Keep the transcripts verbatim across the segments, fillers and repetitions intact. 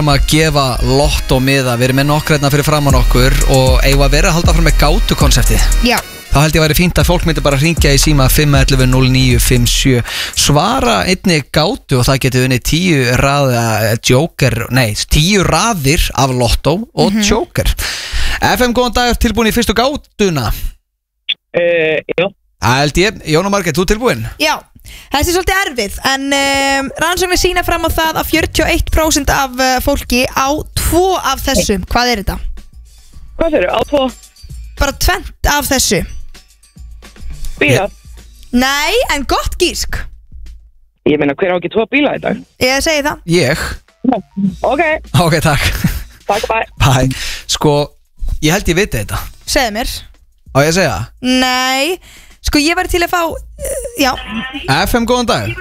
að gefa lott og miða. Við erum með nokkra hérna fyrir framan okkur og eigum að vera að halda fram með gátu-konseptið. Já. Þá held ég að væri fínt að fólk myndi bara hringja í síma fimm ellefu núll níu fimm sjö. Svara einni gátu og það getur unnið tíu raða joker, nei, tíu raðir af lottó og mm-hmm. joker. F M, góðan dag, tilbúin í fyrstu gátuna? Uh, já. Það held ég. Jón og Margrét, þú tilbúin? Já. Þessi er svolítið erfið, en um, rannsóknir sýna fram á það að fjörutíu og eitt prósent af uh, fólki á tvo af þessum. Hvað er þetta? Hvað er þetta? Á tvo? Bara tvennt af þessu. Bílar? Nei, en gott gísk. Ég meina, hver á ekki tvo bíla í dag? Ég segi það. Ég. Ok. Ok, takk. Takk, bye. Bye. Sko, ég held ég viti þetta. Segðu mér. Á ég að segja? Nei. Sko, ég var til að fá, uh, já. F M, góðan dag.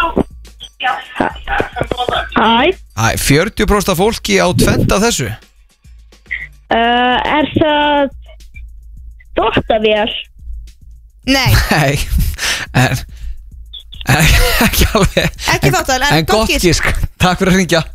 Hæ. Æ, fjörutíu prósent af fólki á tvennt af þessu. Uh, er það þvottavél? Nei. Nei, en, en ekki alveg. Ekki þvottavél, en, en gott gísk. Takk fyrir að ringja.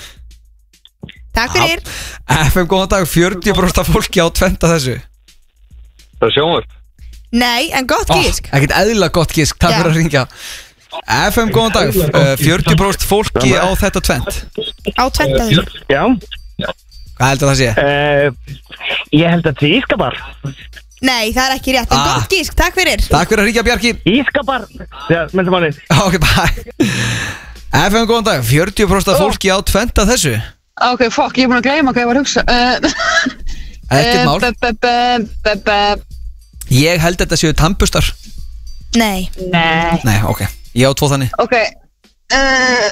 Takk fyrir. F M, góðan dag, fjörutíu prósent af fólki á tvennt af þessu. Það er sjónvarp. Nei, en gott gísk. oh, Ekkert eðlilega gott gísk, takk fyrir að ringja. F M, góðan dag, uh, fjörutíu prósent fólki á þetta tvennt. Á tvennt af þessu. Já. Hvað heldur það sé? Uh, ég held að það er ískapar. Nei, það er ekki rétt, en Ah. gott gísk, takk fyrir. Takk fyrir að ringja, Bjarki. Ískapar. Já, myndum að þið. Ok, bye. F M, góðan dag, fjörutíu prósent af fólki á tvennt af þessu. Ok, fuck, ég er búin að gleyma hvað ég var að hugsa. Ekkert mál. be, be, be, be, be. Ég held þetta séu tannbustar. Nei. Nei. Nei, ok, ég á tvo þannig. Ok. Uh,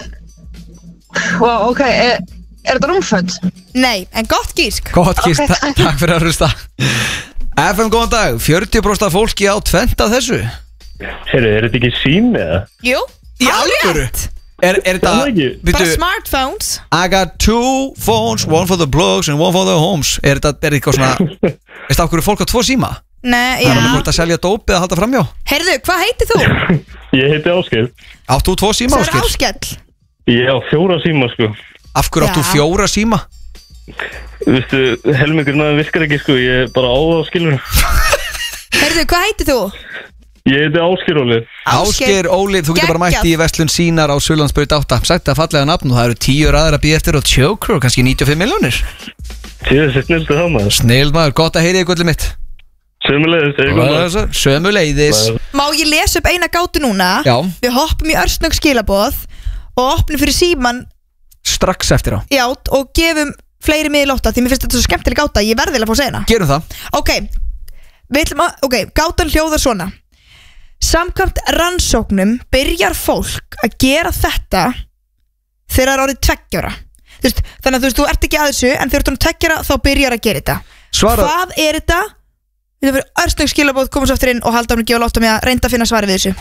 wow, ok, er, er þetta rúmföld? Nei, en gott gísk. Gott gísk, Ok. ta takk fyrir að hlusta. F M, góðan dag, fjörutíu prósent af fólki á tvennt af þessu. Heyrðu, er þetta ekki sími eða? Jú, Í alveg alvöru? rétt. Er, er þetta, Það ekki. Bara byrju, smartphones. I got two phones, one for the blogs and one for the homes. Er þetta, er eitthvað svona, veist af hverju fólk á tvo síma? Nei, Það er alveg já. hvort að selja dópið að halda framjá. Heyrðu, hvað heitir þú? Ég heiti Áskil. Átt þú tvo síma, Það er Áskil? Áskell. Ég á fjóra síma, sko. Af hverju átt þú Já. fjóra síma? Vistu, helmingurinn að það virkar ekki, sko. Ég er bara á það á skilur. Heyrðu, hvað heitir þú? Ég heiti Áskil Óli. Ásgeir Óli, þú getur bara Geggjað. mætt í Verslun Sínar á Suðurlandsbraut átta. Sagt það fallega nafn og það eru tíu raðir að býja eftir og Joker og kannski níutíu og fimm milljónir. Tíðu sér snildu það, maður. Snill maður, gott að heyri ykkur mitt. Sömulegis, segir góð. Sömuleiðis. Má ég lesa upp eina gátu núna? Já. Við hoppum í örsnögg skilaboð og opnum fyrir síman, Strax eftir á. já, og gefum fleiri miði lotta, því mér finnst þetta svo skemmtileg gáta. Ég verði vel að fá að segja hana. Gerum það. Ok, við ætlum að, ok, gátan hljóðar svona. Samkvæmt rannsóknum byrjar fólk að gera þetta þegar það er orðið tveggjára. Þú veist, þannig að þú veist, þú ert ekki að þessu, en þegar þú ert tveggjára þá byrjar að gera þetta. Svara. Hvað er þetta? Við þurfum fyrir örsnögg skilabóð, komum svo eftir inn og halda hann að gefa lotta með að reynda að finna svarið við þessu.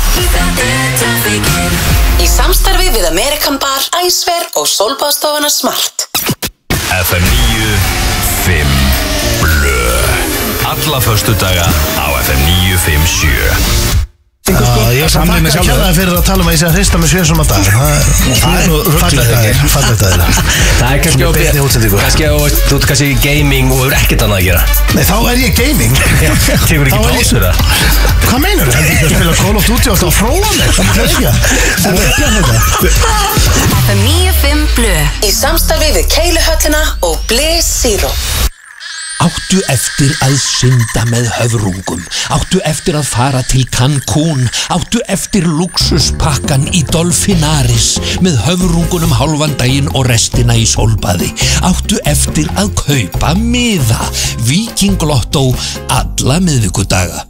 Í samstarfi við American Bar, Æsver og Sólbaðstofuna Smart. F M níu fimm Blö. Alla föstudaga á F M níu fimm sjö. Já, ég samlið mig sjálf það fyrir að tala um að ég sé að hrista með sjö svona dag. Það er nú fallegt að þér, fallegt að þér. Það er kannski á beinni útsendingu. Kannski á, þú ert kannski í gaming og hefur ekkert annað að gera. Nei, þá er ég gaming. Tekur ekki pásur það? Hvað meinur þú? Heldur þú að spila Call of Duty og alltaf að fróa mig? Það er ekki að. Er það ekki að þetta? F M níu fimm Blö. Í samstarfi við Keiluhöllina og Bliss Zero. Áttu eftir að synda með höfrungum, áttu eftir að fara til Cancún, áttu eftir luxuspakkan í Dolphinaris með höfrungunum hálfan daginn og restina í sólbaði, áttu eftir að kaupa miða, Víking Lotto alla miðvikudaga.